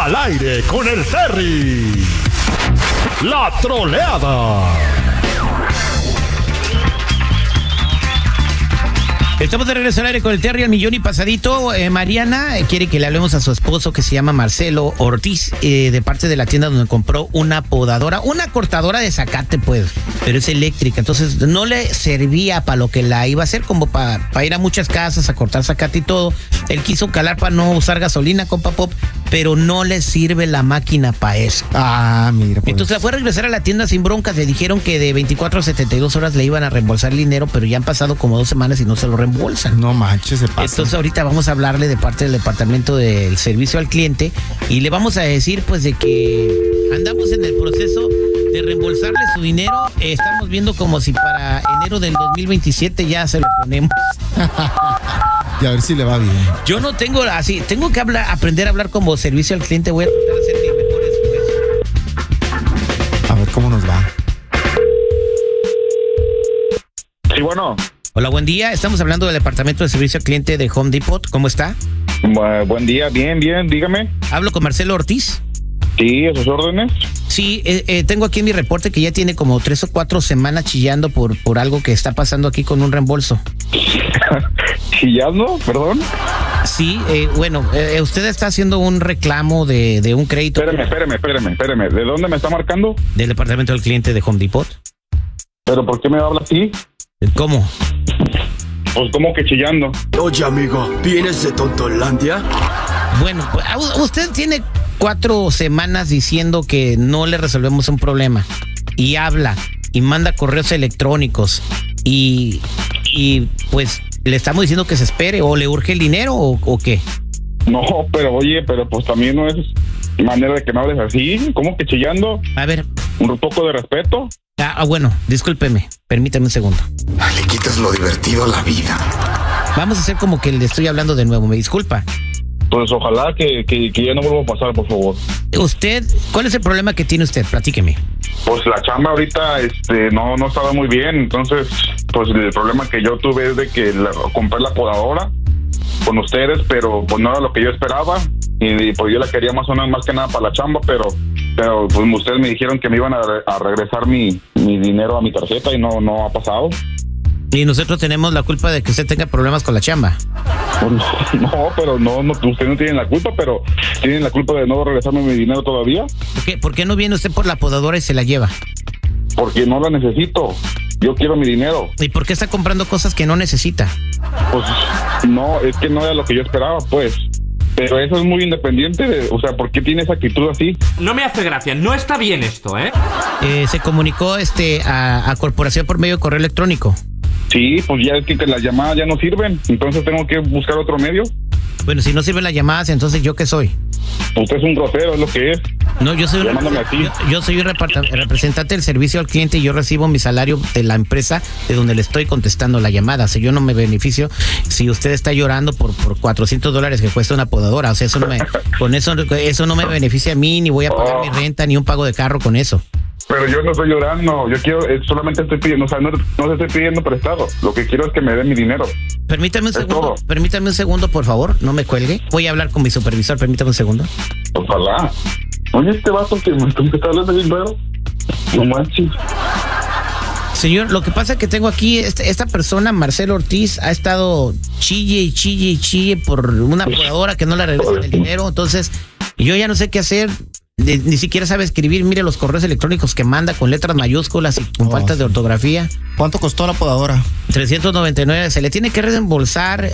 Al aire con el Terry. La troleada. Estamos de regreso al aire con el Terry al millón y pasadito. Mariana quiere que le hablemos a su esposo que se llama Marcelo Ortiz, de parte de la tienda donde compró una podadora, una cortadora de zacate, pues, pero es eléctrica. Entonces no le servía para lo que la iba a hacer, como para ir a muchas casas a cortar zacate y todo. Él quiso calar para no usar gasolina, compa Pop, pero no le sirve la máquina para eso. Ah, mira. Pues. Entonces la fue a regresar a la tienda sin broncas. Le dijeron que de 24 a 72 horas le iban a reembolsar el dinero, pero ya han pasado como 2 semanas y no se lo reembolsan. No manches, se pasa. Entonces ahorita vamos a hablarle de parte del departamento del servicio al cliente y le vamos a decir pues de que andamos en el proceso de reembolsarle su dinero. Estamos viendo como si para enero del 2027 ya se lo ponemos. Y a ver si le va bien. Yo no tengo así, tengo que aprender a hablar como servicio al cliente. Voy a tratar de hacer mi mejor esfuerzo. A ver cómo nos va. Sí, bueno. Hola, buen día. Estamos hablando del departamento de servicio al cliente de Home Depot. ¿Cómo está? Buen día, bien, dígame. Hablo con Marcelo Ortiz. Sí, a sus órdenes. Sí, tengo aquí en mi reporte que ya tiene como 3 o 4 semanas chillando por algo que está pasando aquí con un reembolso. ¿Chillando? ¿Perdón? Sí, bueno, usted está haciendo un reclamo de un crédito. Espéreme. ¿De dónde me está marcando? Del departamento del cliente de Home Depot. ¿Pero por qué me habla así? ¿Cómo? Pues, ¿cómo que chillando? Oye, amigo, ¿vienes de Tontolandia? Bueno, usted tiene 4 semanas diciendo que no le resolvemos un problema. Y habla, y manda correos electrónicos. Y pues, ¿le estamos diciendo que se espere? ¿O le urge el dinero o qué? No, pero oye, pues también no es manera de que me hables así. ¿Cómo que chillando? A ver. Un poco de respeto. Bueno, discúlpeme, permítame un segundo. Le quitas lo divertido a la vida. Vamos a hacer como que le estoy hablando de nuevo, me disculpa. Pues ojalá que ya no vuelva a pasar, por favor. Usted, ¿cuál es el problema que tiene usted? Platíqueme. Pues la chamba ahorita no estaba muy bien, entonces pues el problema que yo tuve es de que compré la podadora con ustedes, pero pues no era lo que yo esperaba y pues yo la quería más que nada para la chamba, pero pues ustedes me dijeron que me iban a regresar mi dinero a mi tarjeta y no ha pasado. Y nosotros tenemos la culpa de que usted tenga problemas con la chamba. No, pero no, ustedes no tienen la culpa, pero tienen la culpa de no regresarme mi dinero todavía. ¿Por qué no viene usted por la podadora y se la lleva? Porque no la necesito. Yo quiero mi dinero. ¿Y por qué está comprando cosas que no necesita? Pues no, es que no era lo que yo esperaba, pues. Pero eso es muy independiente o sea, ¿por qué tiene esa actitud así? No me hace gracia, no está bien esto, ¿eh? Se comunicó a corporación por medio de correo electrónico. Sí, pues ya es que las llamadas ya no sirven, entonces tengo que buscar otro medio. Bueno, si no sirven las llamadas, entonces ¿yo qué soy? Usted es un grosero, es lo que es. No, yo soy un representante del servicio al cliente y yo recibo mi salario de la empresa de donde le estoy contestando la llamada. O sea, yo no me beneficio si usted está llorando por $400 que cuesta una podadora. O sea, eso no me beneficia a mí, ni voy a pagar mi renta, ni un pago de carro con eso. Pero yo no estoy llorando, yo quiero, solamente estoy pidiendo, o sea, no te estoy pidiendo prestado. Lo que quiero es que me den mi dinero. Permítame un segundo, por favor, no me cuelgue. Voy a hablar con mi supervisor, permítame un segundo. Ojalá. Oye, este vato que me está hablando de dinero, no manches. Señor, lo que pasa es que tengo aquí, esta persona, Marcelo Ortiz, ha estado chille por una podadora que no le regresan el dinero. Entonces, yo ya no sé qué hacer. Ni siquiera sabe escribir. Mire los correos electrónicos que manda con letras mayúsculas y con faltas de ortografía. ¿Cuánto costó la podadora? $399. Se le tiene que reembolsar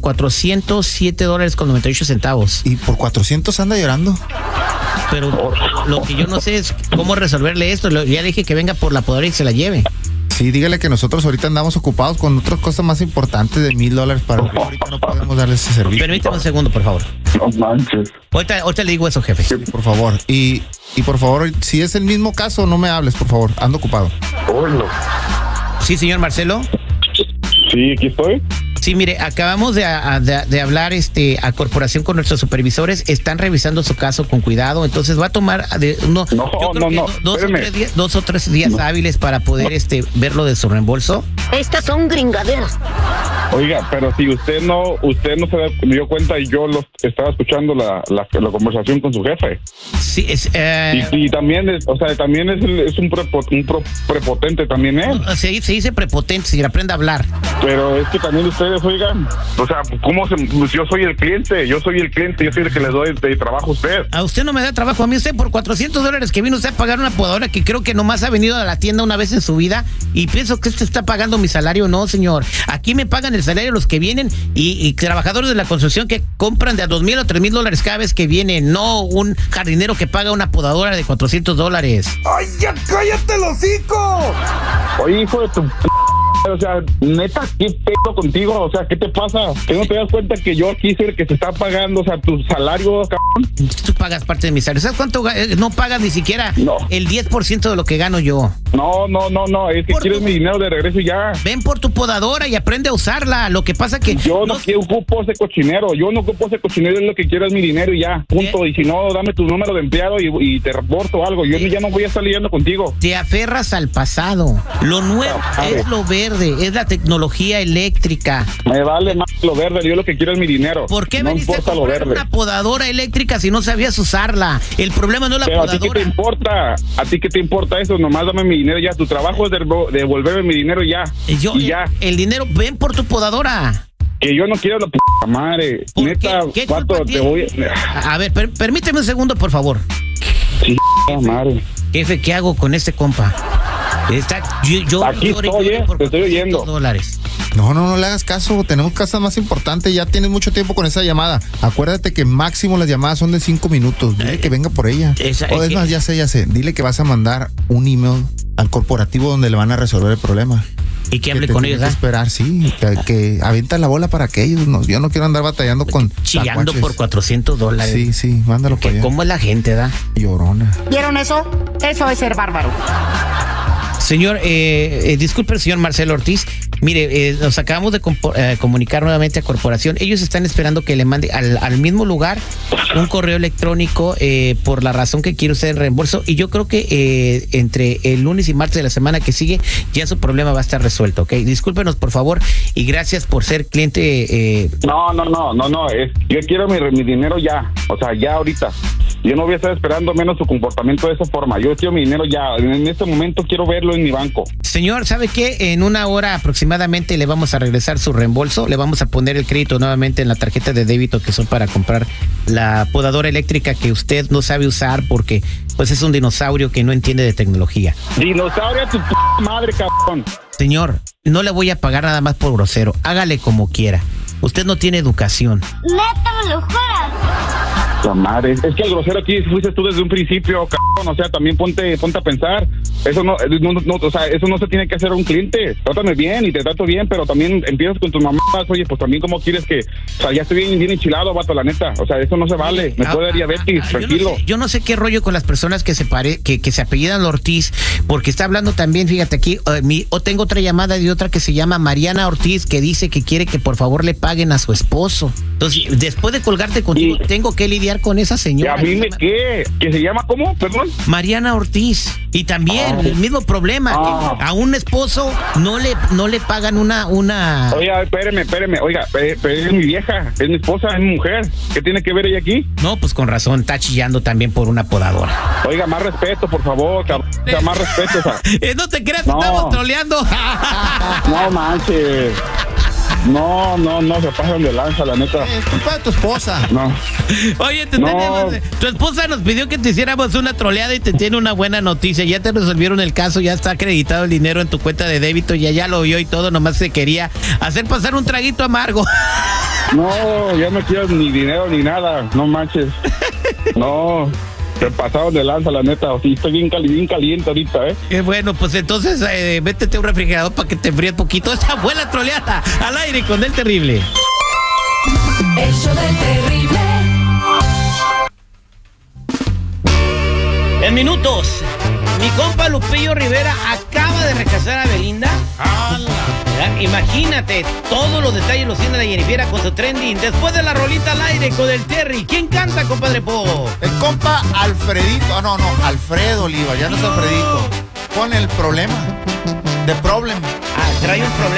$407.98. ¿Y por 400 anda llorando? Pero lo que yo no sé es cómo resolverle esto. Ya le dije que venga por la podadora y se la lleve. Sí, dígale que nosotros ahorita andamos ocupados con otras cosas más importantes de $1,000 para arriba. Ahorita no podemos darle ese servicio. Permítame un segundo, por favor. No manches. Ahorita le digo eso, jefe. Sí, por favor. Y por favor, si es el mismo caso, no me hables, por favor. Ando ocupado. Hola. Sí, señor Marcelo. Sí, aquí estoy. Sí, mire, acabamos de hablar a corporación con nuestros supervisores. Están revisando su caso con cuidado. Entonces va a tomar dos o tres días hábiles para poder verlo de su reembolso. Estas son gringaderas. Oiga, pero si usted no se dio cuenta y yo estaba escuchando la conversación con su jefe. Sí, y también es un prepotente también él. Se dice prepotente, si aprende a hablar. Pero es que también ustedes, oigan, o sea, yo soy el cliente, yo soy el que le doy de trabajo a usted. A usted no me da trabajo, a mí usted por $400 que vino usted a pagar una podadora que creo que nomás ha venido a la tienda una vez en su vida y pienso que usted está pagando mi salario. No, señor, aquí me pagan el salario los que vienen y trabajadores de la construcción que compran de a $2,000 o $3,000 cada vez que vienen, no un jardinero que paga una podadora de $400. ¡Ay, ya cállate el hocico! Oye, hijo de tu... O sea, neta, ¿qué pedo contigo? O sea, ¿qué te pasa? ¿Que no te das cuenta que yo aquí soy el que te está pagando, o sea, tu salario, cabrón? Tú pagas parte de mi salario. ¿Sabes cuánto? No pagas ni siquiera el 10% de lo que gano yo. No, es que quieres mi dinero de regreso y ya. Ven por tu podadora y aprende a usarla. Lo que pasa que... Yo no ocupo ese cochinero, es lo que quiero es mi dinero y ya, punto. Y si no, dame tu número de empleado y te reporto algo. Yo ya no voy a estar lidiando contigo. Te aferras al pasado. Lo nuevo es lo verde. Es la tecnología eléctrica. Me vale más lo verde, yo lo que quiero es mi dinero. ¿Por qué no veniste a comprar una podadora eléctrica si no sabías usarla? El problema no es la podadora. ¿A ti qué te importa? ¿A ti qué te importa eso? Nomás dame mi dinero ya. Tu trabajo es devolverme mi dinero ya. El dinero, ven por tu podadora. Que yo no quiero la p*** madre. Neta, ¿cuánto te voy a ver, permíteme un segundo, por favor. Sí, madre. Jefe, ¿qué hago con este compa? Aquí te estoy oyendo. No le hagas caso, tenemos cosas más importantes, ya tienes mucho tiempo con esa llamada. Acuérdate que máximo las llamadas son de 5 minutos, dile que venga por ella. Más, ya sé, dile que vas a mandar un email al corporativo donde le van a resolver el problema. Y que hable con ellos, ¿eh? Esperar, sí, que avienta la bola para que ellos, yo no quiero andar batallando con chillando por $400. Sí, mándalo por allá. ¿Cómo es la gente, da? Llorona. ¿Vieron eso? Eso es ser bárbaro. Señor, disculpe, el señor Marcelo Ortiz. Mire, nos acabamos de comunicar nuevamente a Corporación. Ellos están esperando que le mande al mismo lugar un correo electrónico por la razón que quiere usted el reembolso. Y yo creo que entre el lunes y martes de la semana que sigue ya su problema va a estar resuelto, ¿ok? Discúlpenos, por favor, y gracias por ser cliente. No. Yo quiero mi dinero ya. O sea, ya ahorita. Yo no voy a estar esperando menos su comportamiento de esa forma. Yo quiero mi dinero ya. En este momento quiero verlo en mi banco. Señor, ¿sabe qué? En una hora aproximadamente le vamos a regresar su reembolso. Le vamos a poner el crédito nuevamente en la tarjeta de débito que son para comprar la podadora eléctrica que usted no sabe usar porque pues es un dinosaurio que no entiende de tecnología. Dinosaurio, tu madre, cabrón. Señor, no le voy a pagar nada más por grosero. Hágale como quiera. Usted no tiene educación. Neta, me lo juras. La madre, es que el grosero aquí fuiste tú desde un principio, cabrón, o sea, también ponte a pensar, eso no, o sea, eso no se tiene que hacer a un cliente, trátame bien y te trato bien, pero también empiezas con tus mamás, oye, pues también como quieres que, o sea, ya estoy bien enchilado, vato, la neta, o sea, eso no se vale, me puede dar diabetes, tranquilo. Yo no sé qué rollo con las personas que se apellidan Ortiz, porque está hablando también, fíjate aquí, tengo otra llamada de otra que se llama Mariana Ortiz, que dice que quiere que por favor le paguen a su esposo. Entonces, después de colgarte contigo, tengo que lidiar con esa señora. ¿Y a mí qué? ¿Que se llama cómo? Perdón. Mariana Ortiz. Y también el mismo problema, que a un esposo no le pagan una... Oiga, espéreme. Oiga, pero es mi vieja, es mi esposa, es mi mujer. ¿Qué tiene que ver ella aquí? No, pues con razón, está chillando también por una podadora. Oiga, más respeto, por favor, o sea, más respeto. O sea. No te creas, estamos troleando. No manches. No, se pasan de lanza, la neta. Es culpa de tu esposa. No. Oye, tu esposa nos pidió que te hiciéramos una troleada y te tiene una buena noticia. Ya te resolvieron el caso, ya está acreditado el dinero en tu cuenta de débito, ya lo vio y todo, nomás se quería hacer pasar un traguito amargo. No, ya no quiero ni dinero ni nada, no manches. No. Se pasaron de lanza, la neta. O sea, estoy bien caliente ahorita, ¿eh? Bueno, pues entonces métete un refrigerador para que te enfríe un poquito. Esa fue la troleada al aire con El Terrible. El show del Terrible. En minutos, mi compa Lupillo Rivera acaba de recasar a Belinda. Imagínate, todos los detalles los tiene la Jennifiera con su trending. Después de la rolita al aire con el Terry. ¿Quién canta, compadre Po? El compa Alfredito. Alfredo Oliva, ya no es Alfredito. Con el problema. The Problem. Trae un problema.